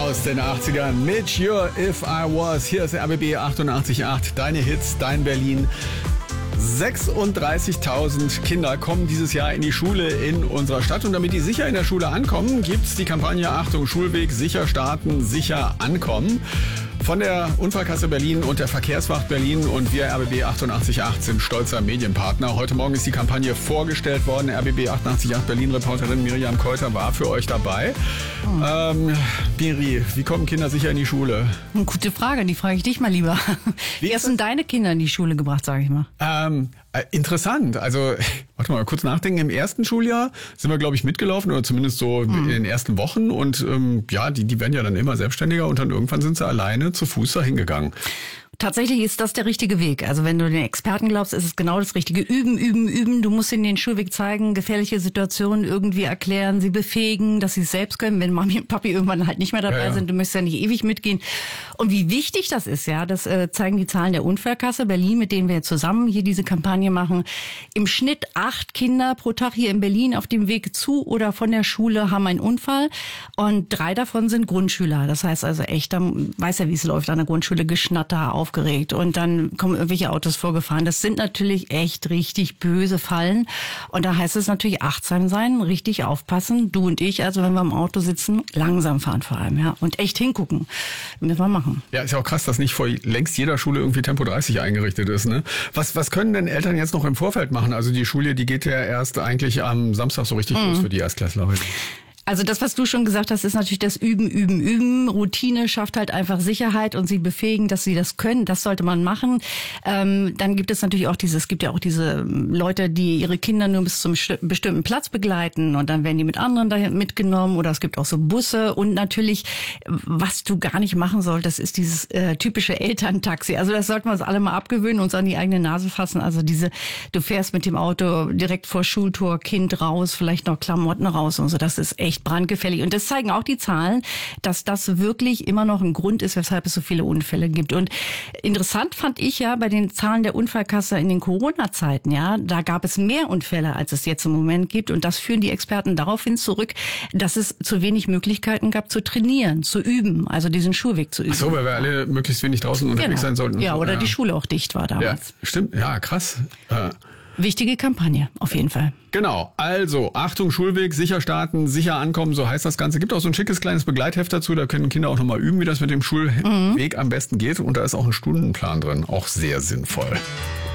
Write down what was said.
aus den 80ern mit Your If I Was. Hier ist RBB 88.8, deine Hits, dein Berlin. 36.000 Kinder kommen dieses Jahr in die Schule in unserer Stadt. Und damit die sicher in der Schule ankommen, gibt es die Kampagne Achtung Schulweg, sicher starten, sicher ankommen. Von der Unfallkasse Berlin und der Verkehrswacht Berlin und wir RBB 88.8 sind stolzer Medienpartner. Heute Morgen ist die Kampagne vorgestellt worden. RBB 88.8 Berlin-Reporterin Miriam Keuter war für euch dabei. Miri, wie kommen Kinder sicher in die Schule? Gute Frage, die frage ich dich mal lieber. Wie hast denn deine Kinder in die Schule gebracht, sage ich mal? Interessant. Also, warte mal, kurz nachdenken. Im ersten Schuljahr sind wir, glaube ich, mitgelaufen oder zumindest so in den ersten Wochen. Und die werden ja dann immer selbstständiger und dann irgendwann sind sie alleine zu Fuß dahin gegangen. Tatsächlich ist das der richtige Weg. Also wenn du den Experten glaubst, ist es genau das Richtige. Üben, üben, üben. Du musst ihnen den Schulweg zeigen, gefährliche Situationen irgendwie erklären, sie befähigen, dass sie es selbst können. Wenn Mami und Papi irgendwann halt nicht mehr dabei sind, du müsst ja nicht ewig mitgehen. Und wie wichtig das ist, ja, das zeigen die Zahlen der Unfallkasse Berlin, mit denen wir zusammen hier diese Kampagne machen. Im Schnitt 8 Kinder pro Tag hier in Berlin auf dem Weg zu oder von der Schule haben einen Unfall. Und 3 davon sind Grundschüler. Das heißt also echt, dann weiß ja, wie es läuft an der Grundschule, Geschnatter, aufgeregt und dann kommen irgendwelche Autos vorgefahren. Das sind natürlich echt richtig böse Fallen und da heißt es natürlich achtsam sein, richtig aufpassen. Du und ich, also wenn wir im Auto sitzen, langsam fahren vor allem, ja, und echt hingucken. Müssen wir machen. Ja, ist ja auch krass, dass nicht vor längst jeder Schule irgendwie Tempo 30 eingerichtet ist, ne? Was können denn Eltern jetzt noch im Vorfeld machen? Also die Schule, die geht ja erst eigentlich am Samstag so richtig los für die Erstklässler heute. Also das, was du schon gesagt hast, ist natürlich das Üben, Üben, Üben. Routine schafft halt einfach Sicherheit und sie befähigen, dass sie das können. Das sollte man machen. Dann gibt es natürlich auch es gibt ja auch diese Leute, die ihre Kinder nur bis zum bestimmten Platz begleiten und dann werden die mit anderen dahin mitgenommen oder es gibt auch so Busse und natürlich, was du gar nicht machen solltest, ist dieses typische Elterntaxi. Also das sollten wir uns alle mal abgewöhnen, uns an die eigene Nase fassen. Also du fährst mit dem Auto direkt vor Schultor, Kind raus, vielleicht noch Klamotten raus und so. Das ist echt brandgefährlich. Und das zeigen auch die Zahlen, dass das wirklich immer noch ein Grund ist, weshalb es so viele Unfälle gibt. Und interessant fand ich ja bei den Zahlen der Unfallkasse in den Corona-Zeiten, ja, da gab es mehr Unfälle, als es jetzt im Moment gibt. Und das führen die Experten daraufhin zurück, dass es zu wenig Möglichkeiten gab, zu trainieren, zu üben, also diesen Schulweg zu üben. Ach so, weil wir alle möglichst wenig draußen unterwegs sein sollten. Ja, oder die Schule auch dicht war damals. Ja, stimmt. Ja, krass. Wichtige Kampagne, auf jeden Fall. Genau, also Achtung Schulweg, sicher starten, sicher ankommen, so heißt das Ganze. Gibt auch so ein schickes kleines Begleitheft dazu, da können Kinder auch nochmal üben, wie das mit dem Schulweg am besten geht. Und da ist auch ein Stundenplan drin, auch sehr sinnvoll.